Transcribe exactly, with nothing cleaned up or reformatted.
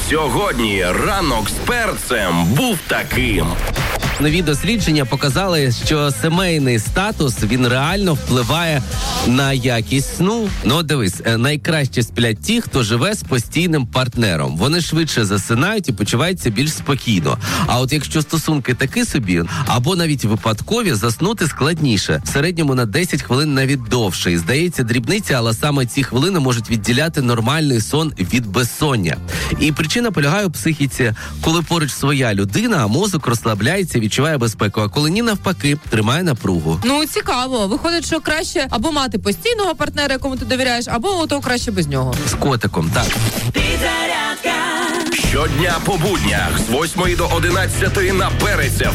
Сьогодні ранок з перцем був таким. Нові дослідження показали, що сімейний статус, він реально впливає на якість сну. Ну, дивись, найкраще сплять ті, хто живе з постійним партнером. Вони швидше засинають і почуваються більш спокійно. А от якщо стосунки такі собі, або навіть випадкові, заснути складніше. В середньому на десять хвилин навіть довше. І здається, дрібниця, але саме ці хвилини можуть відділяти нормальний сон від безсоння. І причина полягає у психіці. Коли поруч своя людина, а мозок розслабляється, відчуває безпеку, а коли ні, навпаки, тримає напругу. Ну, цікаво. Виходить, що краще або мати постійного партнера, якому ти довіряєш, або ото краще без нього. З котиком, так. Щодня по буднях з восьмої до одинадцятої на Перець еф